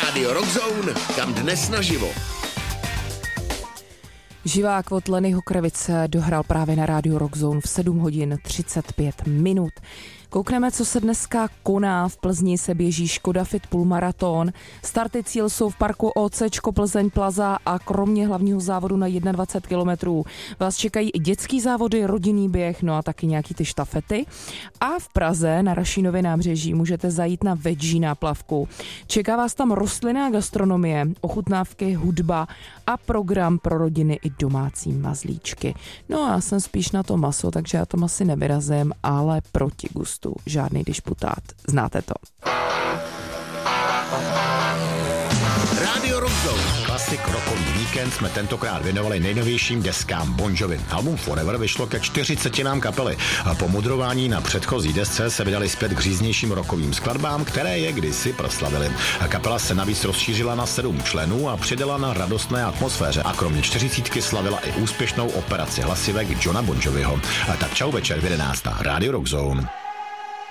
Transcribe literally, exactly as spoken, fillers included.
Rádio Rockzone, kam dnes naživo. Živák od Lennyho Kravice dohrál právě na Rádiu Rockzone v sedm hodin třicet pět minut. Koukneme, co se dneska koná. V Plzni se běží Škoda Fit půlmaraton. Starty cíl jsou v parku OCčko Plzeň Plaza a kromě hlavního závodu na dvacet jedna kilometrů vás čekají i dětský závody, rodinný běh, no a taky nějaký ty štafety. A v Praze na Rašínově nábřeží můžete zajít na veggie náplavku. Čeká vás tam rostlinná gastronomie, ochutnávky, hudba a program pro rodiny i domácí mazlíčky. No a já jsem spíš na to maso, takže já tam asi nevyrazím, ale proti gustu žádný disputát. Znáte to. Rádio Rockzone. Klasik rokový víkend jsme tentokrát věnovali nejnovějším deskám Bon Jovi. Album Forever vyšlo ke čtyřicetinám kapely a po mudrování na předchozí desce se vydali zpět k říznějším rokovým skladbám, které je kdysi proslavili. Kapela se navíc rozšířila na sedm členů a přidala na radostné atmosféře a kromě čtyřicítky slavila i úspěšnou operaci hlasivek Johna Bon Joviho. Tak čau večer v jedenáct. Rádio Rockzone.